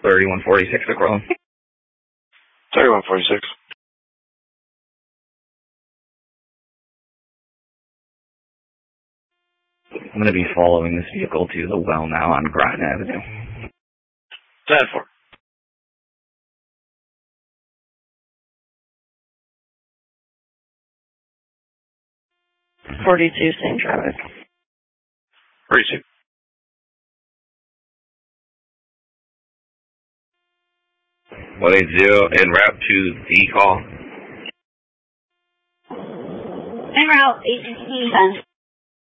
3146 to Crowell. 3146. I'm going to be following this vehicle to the well now on Groton Avenue. 10-4. Same traffic. 42. One 80 en route to the call. En route 1810.